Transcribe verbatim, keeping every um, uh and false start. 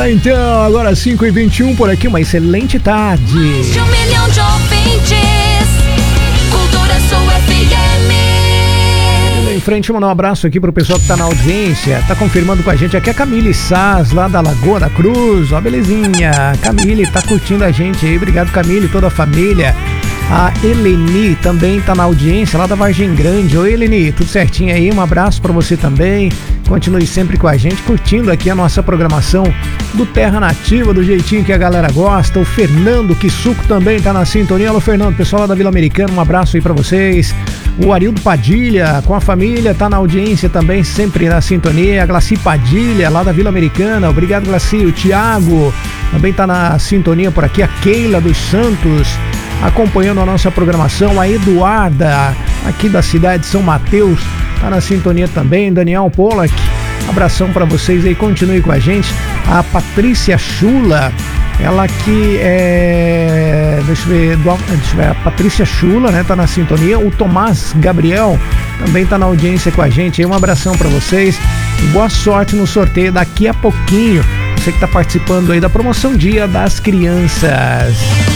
lá então, agora cinco e vinte e um por aqui, uma excelente tarde. Mais de um milhão de ouvintes, Cultura Sul F M. Em frente, mandar um abraço aqui pro pessoal que tá na audiência, tá confirmando com a gente aqui a Camille Saz, lá da Lagoa da Cruz, ó, belezinha. Camille tá curtindo a gente aí, obrigado Camille, toda a família. A Eleni também tá na audiência lá da Vargem Grande. Oi Eleni, tudo certinho aí? Um abraço pra você também. Continue sempre com a gente, curtindo aqui a nossa programação do Terra Nativa, do jeitinho que a galera gosta. O Fernando Kisuko também tá na sintonia. Alô Fernando, pessoal lá da Vila Americana, um abraço aí pra vocês. O Arildo Padilha, com a família, tá na audiência também, sempre na sintonia. A Glaci Padilha, lá da Vila Americana, obrigado Glaci. O Thiago também tá na sintonia por aqui. A Keila dos Santos acompanhando a nossa programação. A Eduarda, aqui da cidade de São Mateus, tá na sintonia também. Daniel Pollack, abração para vocês aí, continue com a gente. A Patrícia Chula, ela que é, deixa eu ver, do, deixa eu ver, a Patrícia Chula, né, tá na sintonia. O Tomás Gabriel também tá na audiência com a gente aí, um abração para vocês e boa sorte no sorteio daqui a pouquinho, você que tá participando aí da promoção Dia das Crianças.